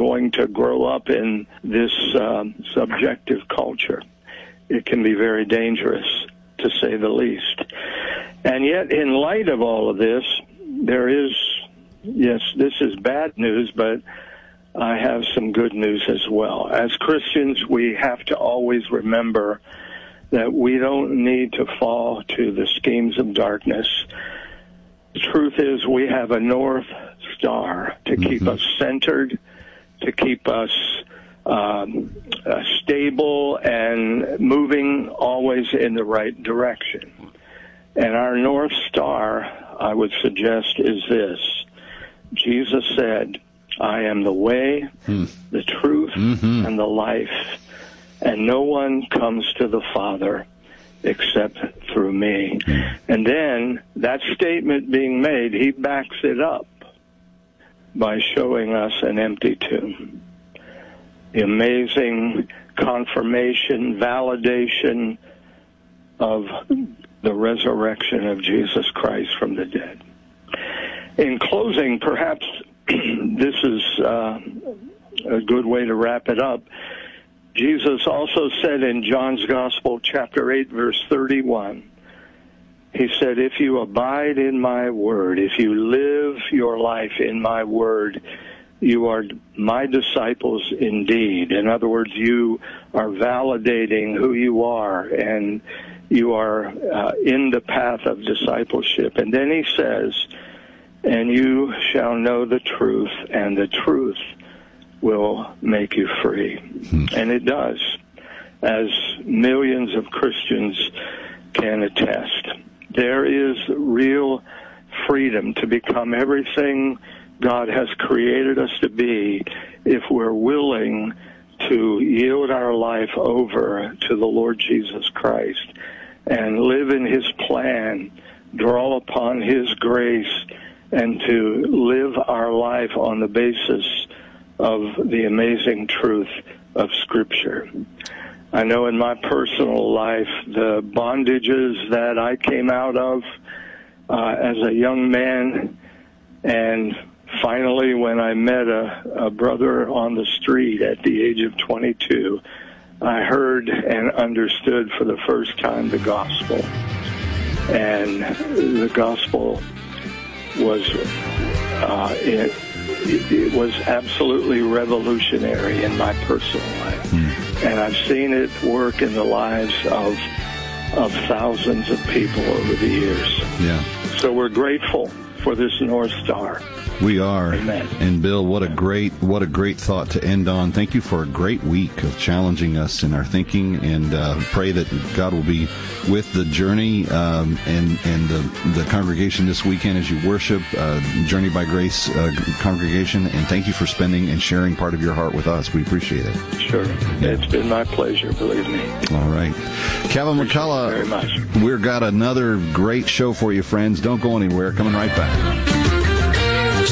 going to grow up in this subjective culture. It can be very dangerous, to say the least. And yet, in light of all of this, there is, yes, this is bad news, but I have some good news as well. As Christians, we have to always remember that we don't need to fall to the schemes of darkness. The truth is, we have a North Star to keep us centered, to keep us stable and moving always in the right direction. And our North Star, I would suggest, is this. Jesus said, I am the way, the truth, and the life, and no one comes to the Father except through me. And then, that statement being made, he backs it up by showing us an empty tomb. The amazing confirmation, validation of the resurrection of Jesus Christ from the dead. In closing, perhaps this is a good way to wrap it up. Jesus also said in John's Gospel, chapter 8, verse 31, he said, if you abide in my word, if you live your life in my word, you are my disciples indeed. In other words, you are validating who you are, and you are in the path of discipleship. And then he says, and you shall know the truth, and the truth will make you free. And it does, as millions of Christians can attest. There is real freedom to become everything God has created us to be if we're willing to yield our life over to the Lord Jesus Christ and live in his plan, draw upon his grace, and to live our life on the basis of the amazing truth of Scripture. I know in my personal life, the bondages that I came out of as a young man, and finally when I met a brother on the street at the age of 22, I heard and understood for the first time the gospel. And the gospel was it was absolutely revolutionary in my personal life. And I've seen it work in the lives of thousands of people over the years. Yeah. So we're grateful for this North Star. We are. Amen. And Bill, what a great thought to end on. Thank you for a great week of challenging us in our thinking, and pray that God will be with the journey and the congregation this weekend as you worship, Journey by Grace congregation. And thank you for spending and sharing part of your heart with us. We appreciate it. Sure. Yeah. It's been my pleasure, believe me. All right. Kevin McCullough, very much. We've got another great show for you, friends. Don't go anywhere. Coming right back.